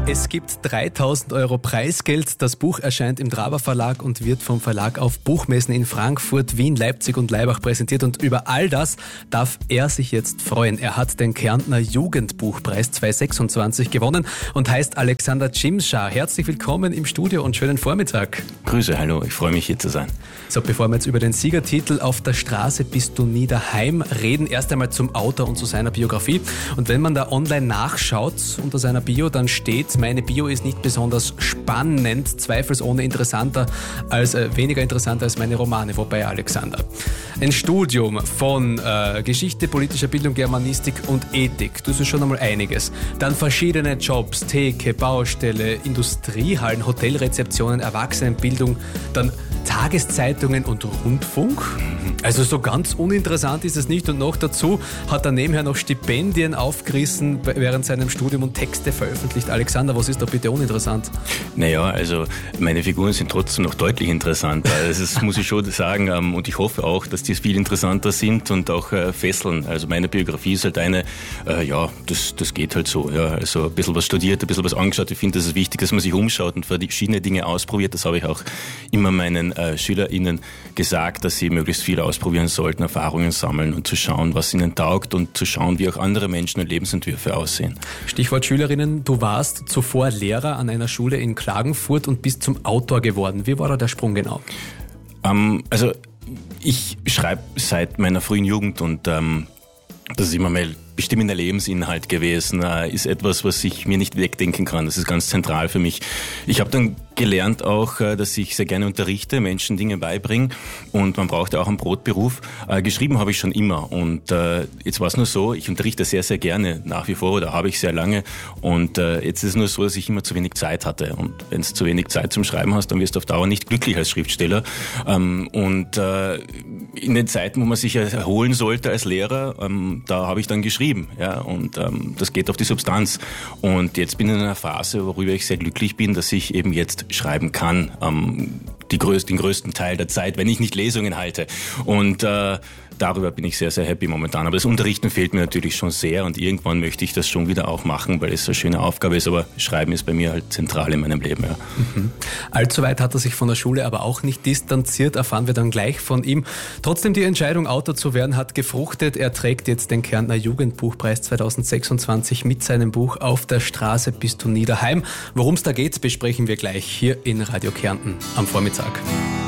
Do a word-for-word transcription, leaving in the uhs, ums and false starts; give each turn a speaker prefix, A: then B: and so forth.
A: Es gibt dreitausend Euro Preisgeld. Das Buch erscheint im Traber Verlag und wird vom Verlag auf Buchmessen in Frankfurt, Wien, Leipzig und Laibach präsentiert. Und über all das darf er sich jetzt freuen. Er hat den Kärntner Jugendbuchpreis zweitausendsechsundzwanzig gewonnen und heißt Alexander Cimscha. Herzlich willkommen im Studio und schönen Vormittag.
B: Grüße, hallo, ich freue mich hier zu sein.
A: So, bevor wir jetzt über den Siegertitel Auf der Straße bist du nie daheim reden, erst einmal zum Autor und zu seiner Biografie. Und wenn man da online nachschaut unter seiner Bio, dann steht, meine Bio ist nicht besonders spannend, zweifelsohne interessanter als, äh, weniger interessanter als meine Romane. Wobei, Alexander, ein Studium von äh, Geschichte, politischer Bildung, Germanistik und Ethik, das ist schon einmal einiges. Dann verschiedene Jobs, Theke, Baustelle, Industriehallen, Hotelrezeptionen, Erwachsenenbildung, dann Tageszeitungen und Rundfunk. Also so ganz uninteressant ist es nicht. Und noch dazu hat er nebenher noch Stipendien aufgerissen während seinem Studium und Texte veröffentlicht. Alexander, was ist da bitte uninteressant?
B: Naja, also meine Figuren sind trotzdem noch deutlich interessanter. Das muss ich schon sagen. Und ich hoffe auch, dass die viel interessanter sind und auch fesseln. Also meine Biografie ist halt eine, äh, ja, das, das geht halt so. Ja. Also ein bisschen was studiert, ein bisschen was angeschaut. Ich finde, das ist wichtig, dass man sich umschaut und verschiedene Dinge ausprobiert. Das habe ich auch immer meinen äh, SchülerInnen gesagt, dass sie möglichst viel ausprobieren sollten, Erfahrungen sammeln und zu schauen, was ihnen taugt und zu schauen, wie auch andere Menschen und Lebensentwürfe aussehen.
A: Stichwort Schülerinnen, du warst zuvor Lehrer an einer Schule in Klagenfurt und bist zum Autor geworden. Wie war da der Sprung genau?
B: Ähm, also ich schreibe seit meiner frühen Jugend und ähm, das ist immer mein bestimmender Lebensinhalt gewesen, äh, ist etwas, was ich mir nicht wegdenken kann. Das ist ganz zentral für mich. Ich habe dann gelernt auch, äh, dass ich sehr gerne unterrichte, Menschen Dinge beibringe und man braucht ja auch einen Brotberuf. Äh, geschrieben habe ich schon immer und äh, jetzt war es nur so, ich unterrichte sehr, sehr gerne nach wie vor oder habe ich sehr lange und äh, jetzt ist es nur so, dass ich immer zu wenig Zeit hatte und wenn du zu wenig Zeit zum Schreiben hast, dann wirst du auf Dauer nicht glücklich als Schriftsteller ähm, und äh, in den Zeiten, wo man sich erholen sollte als Lehrer, ähm, da habe ich dann geschrieben. Ja, und ähm, das geht auf die Substanz. Und jetzt bin ich in einer Phase, worüber ich sehr glücklich bin, dass ich eben jetzt schreiben kann. Ähm, die größten, den größten Teil der Zeit, wenn ich nicht Lesungen halte. Und äh, darüber bin ich sehr, sehr happy momentan. Aber das Unterrichten fehlt mir natürlich schon sehr und irgendwann möchte ich das schon wieder auch machen, weil es eine schöne Aufgabe ist. Aber Schreiben ist bei mir halt zentral in meinem Leben. Ja.
A: Mhm. Allzu weit hat er sich von der Schule aber auch nicht distanziert, erfahren wir dann gleich von ihm. Trotzdem, die Entscheidung, Autor zu werden, hat gefruchtet. Er trägt jetzt den Kärntner Jugendbuchpreis zweitausendsechsundzwanzig mit seinem Buch Auf der Straße bist du nie daheim. Worum es da geht, besprechen wir gleich hier in Radio Kärnten am Vormittag.